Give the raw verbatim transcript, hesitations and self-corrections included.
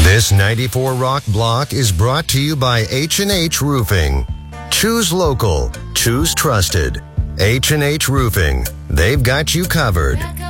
This ninety-four Rock block is brought to you by H and H Roofing. Choose local. Choose trusted. H and H Roofing. They've got you covered.